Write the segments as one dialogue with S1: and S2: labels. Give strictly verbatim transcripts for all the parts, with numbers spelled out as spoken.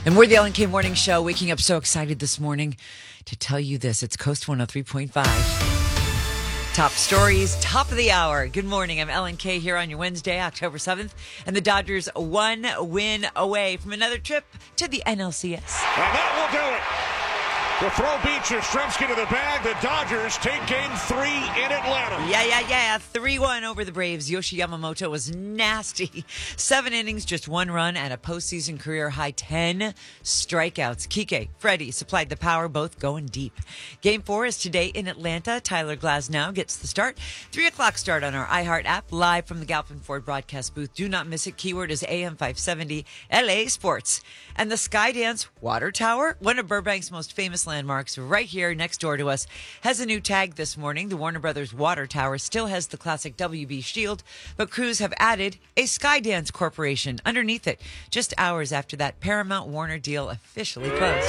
S1: And we're the Ellen K Morning Show, waking up so excited this morning to tell you this. It's Coast one oh three point five. Top stories, top of the hour. Good morning. I'm Ellen K here on your Wednesday, October seventh. And the Dodgers one win away from another trip to the N L C S.
S2: And that will do it. The throw beats Yastrzemski to the bag. The Dodgers take game three in Atlanta.
S1: Yeah, yeah, yeah. three one over the Braves. Yoshi Yamamoto was nasty. Seven innings, just one run, and a postseason career high ten strikeouts. Kike, Freddie supplied the power, both going deep. Game four is today in Atlanta. Tyler Glasnow gets the start. Three o'clock start on our iHeart app, live from the Galpin Ford broadcast booth. Do not miss it. Keyword is A M five seventy L A Sports. And the Skydance Water Tower, one of Burbank's most famous landmarks right here next door to us, has a new tag this morning. The Warner Brothers Water Tower still has the classic W B shield, but crews have added a Skydance Corporation underneath it, just hours after that Paramount Warner deal officially closed.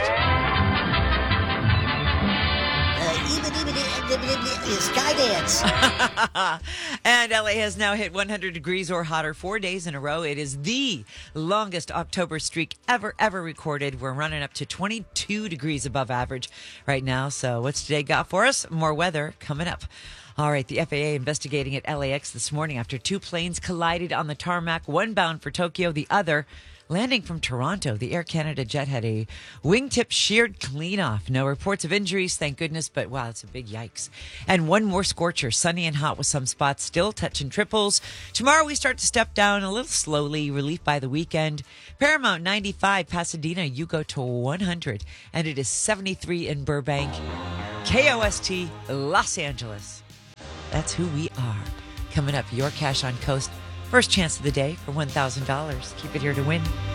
S3: Skydance.
S1: And L A has now hit one hundred degrees or hotter four days in a row. It is the longest October streak ever, ever recorded. We're running up to twenty-two degrees above average right now. So what's today got for us? More weather coming up. All right, the F A A investigating at L A X this morning after two planes collided on the tarmac, one bound for Tokyo, the other landing from Toronto. The Air Canada jet had a wingtip sheared clean off. No reports of injuries, thank goodness, but wow, it's a big yikes. And one more scorcher, sunny and hot with some spots still touching triples. Tomorrow we start to step down a little slowly, relief by the weekend. Paramount ninety-five, Pasadena, you go to one hundred, and it is seventy-three in Burbank. K O S T, Los Angeles. That's who we are. Coming up, your cash on Coast. First chance of the day for one thousand dollars. Keep it here to win.